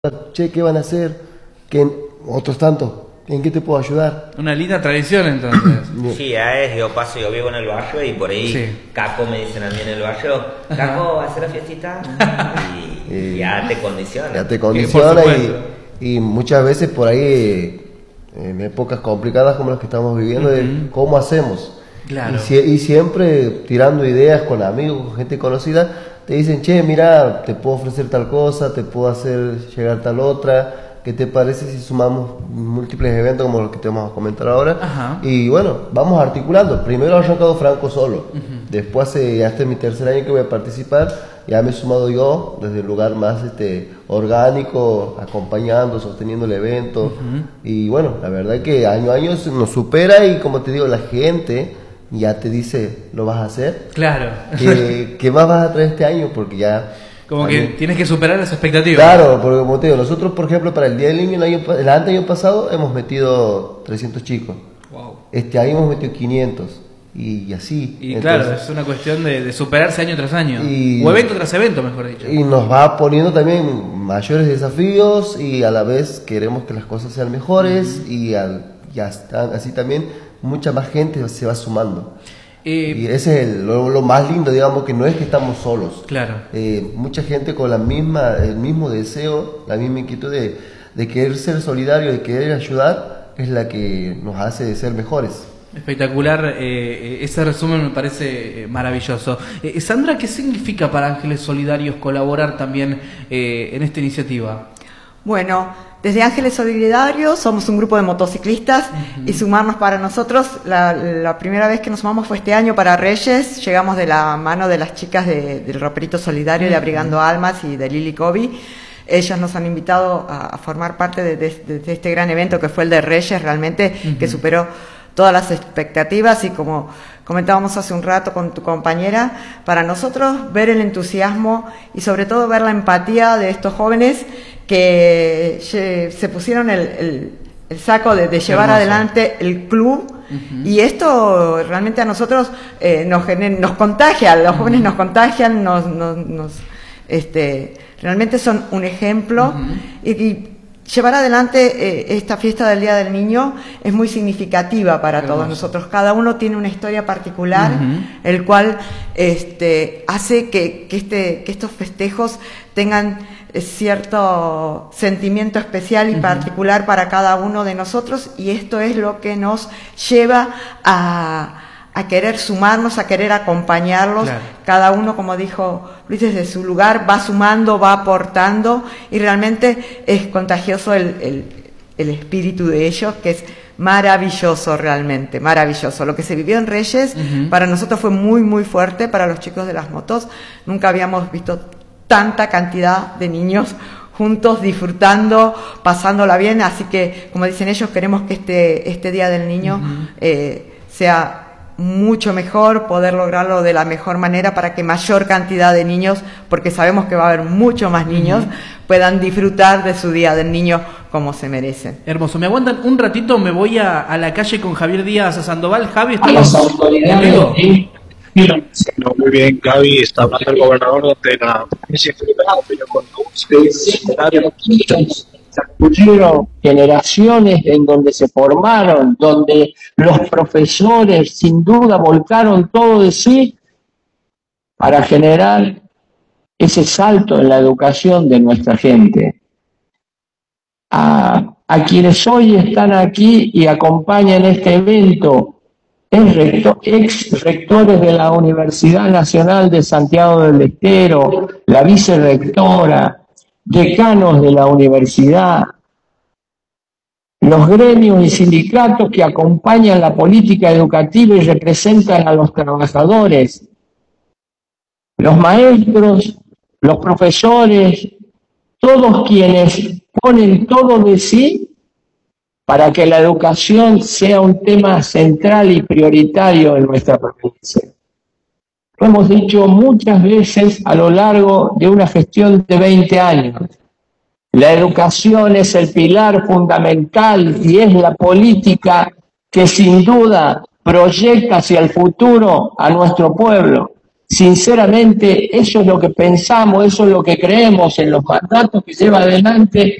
che, ¿qué van a hacer? ¿Qué, otros tantos? ¿En qué te puedo ayudar? Una linda tradición entonces. Sí, yo vivo en el barrio y por ahí Caco me dicen a mí en el barrio, Caco, ¿va a hacer la fiestita? Y ya te condiciona. Ya te condiciona y muchas veces por ahí, en épocas complicadas como las que estamos viviendo, de cómo hacemos. Claro. Y siempre tirando ideas con amigos, con gente conocida, te dicen, che, mira, te puedo ofrecer tal cosa, te puedo hacer llegar tal otra. ¿Qué te parece si sumamos múltiples eventos como los que te vamos a comentar ahora? Ajá. Y bueno, vamos articulando. Primero ha arrancado Franco solo. Después, ya este es mi tercer año que voy a participar. Ya me he sumado yo desde el lugar más orgánico, acompañando, sosteniendo el evento. Y bueno, la verdad es que año a año nos supera y como te digo, la gente ya te dice, ¿lo vas a hacer? Claro. ¿Qué más vas a traer este año? Porque ya... Como que tienes que superar esa expectativa. Claro, porque como te digo, nosotros, por ejemplo, para el Día del Niño, el año pasado hemos metido 300 chicos. Wow. Este año hemos metido 500. Y así. Y entonces, claro, es una cuestión de superarse año tras año. O evento tras evento, mejor dicho. Y nos va poniendo también mayores desafíos y a la vez queremos que las cosas sean mejores y así también mucha más gente se va sumando. Y ese es lo más lindo, digamos, que no es que estamos solos. Claro. Mucha gente con el mismo deseo, la misma inquietud de querer ser solidario, de querer ayudar, es la que nos hace ser mejores. Espectacular, ese resumen me parece maravilloso. Sandra, ¿qué significa para Ángeles Solidarios colaborar también en esta iniciativa? Bueno, desde Ángeles Solidarios somos un grupo de motociclistas y sumarnos para nosotros, la primera vez que nos sumamos fue este año para Reyes, llegamos de la mano de las chicas del Roperito Solidario de Abrigando Almas y de Lili Kobe. Ellos nos han invitado a formar parte de este gran evento que fue el de Reyes, realmente que superó todas las expectativas y como comentábamos hace un rato con tu compañera, para nosotros ver el entusiasmo y sobre todo ver la empatía de estos jóvenes que se pusieron el saco de llevar adelante el club y esto realmente a nosotros nos contagia, los jóvenes nos contagian, realmente son un ejemplo y llevar adelante esta fiesta del Día del Niño es muy significativa para todos nosotros. Cada uno tiene una historia particular, el cual hace que estos festejos tengan cierto sentimiento especial y particular para cada uno de nosotros y esto es lo que nos lleva a querer sumarnos, a querer acompañarlos. Claro. Cada uno, como dijo Luis, desde su lugar va sumando, va aportando y realmente es contagioso el espíritu de ellos, que es maravilloso, realmente maravilloso. Lo que se vivió en Reyes para nosotros fue muy muy fuerte, para los chicos de las motos. Nunca habíamos visto tanta cantidad de niños juntos, disfrutando, pasándola bien, así que, como dicen ellos, queremos que este Día del Niño sea mucho mejor, poder lograrlo de la mejor manera para que mayor cantidad de niños, porque sabemos que va a haber mucho más niños, puedan disfrutar de su Día del Niño como se merecen. Hermoso. ¿Me aguantan un ratito? Me voy a la calle con Javier Díaz a Sandoval. Javi, a las autoridades. No, muy bien, Gaby, está hablando el gobernador de la provincia de pero con ustedes, se acudieron generaciones en donde se formaron, donde los profesores sin duda volcaron todo de sí para generar ese salto en la educación de nuestra gente. A quienes hoy están aquí y acompañan este evento, ex rectores de la Universidad Nacional de Santiago del Estero, la vicerrectora, decanos de la universidad, los gremios y sindicatos que acompañan la política educativa y representan a los trabajadores, los maestros, los profesores, todos quienes ponen todo de sí para que la educación sea un tema central y prioritario en nuestra provincia. Lo hemos dicho muchas veces a lo largo de una gestión de 20 años. La educación es el pilar fundamental y es la política que sin duda proyecta hacia el futuro a nuestro pueblo. sinceramente eso es lo que pensamos, eso es lo que creemos en los mandatos que lleva adelante